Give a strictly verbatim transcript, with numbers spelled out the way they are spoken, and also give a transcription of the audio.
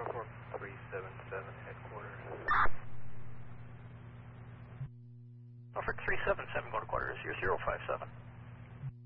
Norfolk three seven seven, headquarters. Norfolk three seven seven, going to quarters, you're zero five seven.